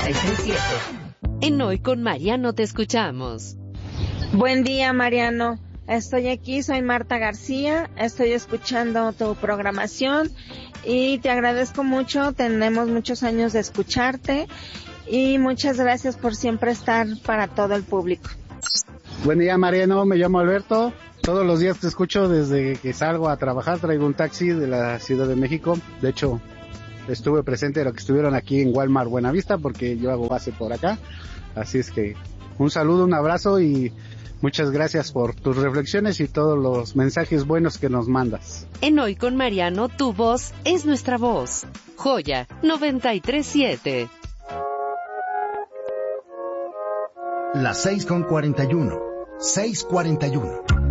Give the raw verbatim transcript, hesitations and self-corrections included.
y tres punto siete. En Hoy con Mariano te escuchamos. Buen día, Mariano. Estoy aquí, soy Marta García, estoy escuchando tu programación y te agradezco mucho, tenemos muchos años de escucharte y muchas gracias por siempre estar para todo el público. Buen día, Mariano, me llamo Alberto, todos los días te escucho desde que salgo a trabajar, traigo un taxi de la Ciudad de México, de hecho estuve presente de lo que estuvieron aquí en Walmart Buenavista porque yo hago base por acá, así es que un saludo, un abrazo y muchas gracias por tus reflexiones y todos los mensajes buenos que nos mandas. En Hoy con Mariano, tu voz es nuestra voz. Joya noventa y tres punto siete. Las seis con cuarenta y uno. seis cuarenta y uno.